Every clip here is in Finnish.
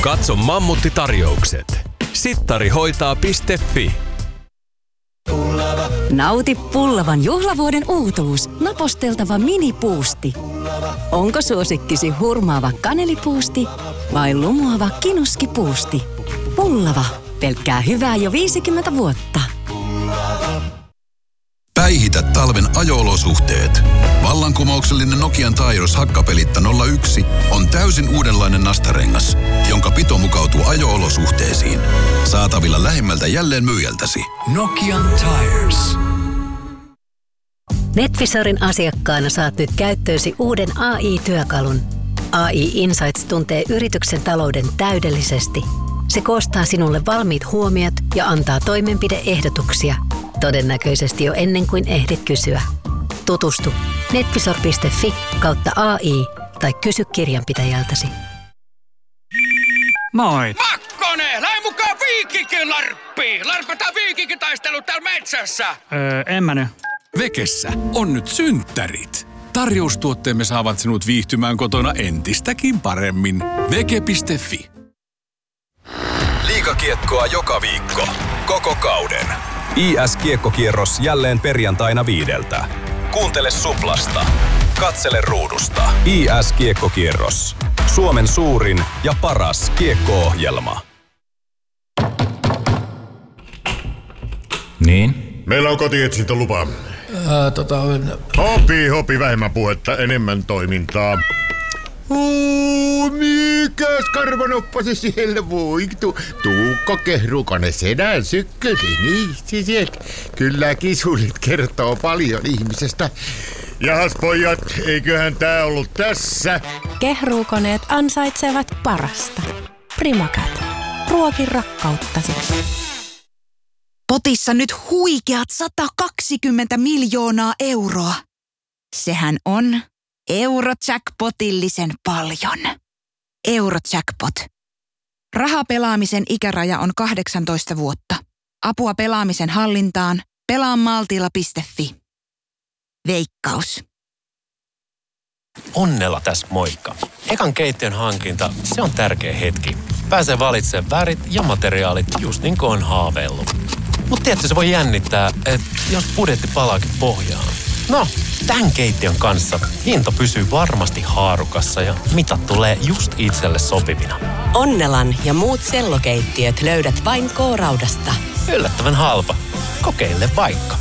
Katso Mammutti-tarjoukset. Sittarihoitaa.fi. Nauti Pullavan juhlavuoden uutuus. Naposteltava minipuusti. Onko suosikkisi hurmaava kanelipuusti vai lumoava kinuskipuusti? Pullava. Pelkkää hyvää jo 50 vuotta. Päihitä talven ajo-olosuhteet. Vallankumouksellinen Nokian Tyres hakkapelitta 01 on täysin uudenlainen nastarengas, jonka pito mukautuu ajo-olosuhteisiin. Saatavilla lähimmältä jälleen myyjältäsi. Nokian Tyres. NetVisorin asiakkaana saat nyt käyttöösi uuden AI-työkalun. AI Insights tuntee yrityksen talouden täydellisesti. Se koostaa sinulle valmiit huomiot ja antaa toimenpide-ehdotuksia. Todennäköisesti jo ennen kuin ehdit kysyä. Tutustu netvisor.fi/AI tai kysy kirjanpitäjältäsi. Moi! Makkonen! Lähde mukaan Viikinkin larppiin! Larpataan viikinkitaistelu täällä metsässä! En mä nyt. Vekessä on nyt synttärit. Tarjoustuotteemme saavat sinut viihtymään kotona entistäkin paremmin. Veke.fi. Liigakiekkoa joka viikko. Koko kauden. IS-kiekkokierros jälleen perjantaina 5. Kuuntele Suplasta. Katsele ruudusta. IS-kiekkokierros. Suomen suurin ja paras kiekko-ohjelma. Niin? Meillä on kotietsintälupa. Hopi, vähemmän puhetta, enemmän toimintaa. Mikäs karvanoppasi siellä voitu? Tuukko Kehrukonen sedän sykköli, niin sieltä. Kyllä kisulit kertoo paljon ihmisestä. Jahas pojat, eiköhän tää ollut tässä? Kehruukoneet ansaitsevat parasta. Primacat. Ruokin rakkauttasi. Potissa nyt huikeat 120 miljoonaa euroa. Sehän on Eurojackpotillisen paljon. Eurojackpot. Rahapelaamisen ikäraja on 18 vuotta. Apua pelaamisen hallintaan. Pelaamaltilla.fi. Veikkaus. Onnella tässä moikka. Ekan keittiön hankinta, se on tärkeä hetki. Pääsee valitsemaan värit ja materiaalit just niin kuin on haaveillut. Mut tiedätkö, se voi jännittää, että jos budjetti palaakin pohjaan. No, tämän keittiön kanssa hinta pysyy varmasti haarukassa ja mitat tulee just itselle sopivina. Onnelan ja muut sellokeittiöt löydät vain K-Raudasta. Yllättävän halpa. Kokeile vaikka.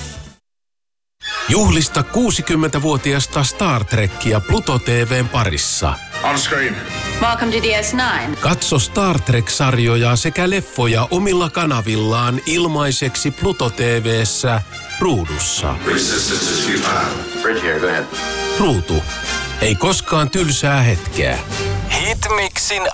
Juhlista 60-vuotiasta Star Trekkia Pluto TV:n parissa. On screen. Welcome to DS9. Katso Star Trek-sarjoja sekä leffoja omilla kanavillaan ilmaiseksi Pluto TV:ssä ruudussa. Bridge here, go ahead. Ruutu. Ei koskaan tylsää hetkeä. Hitmixin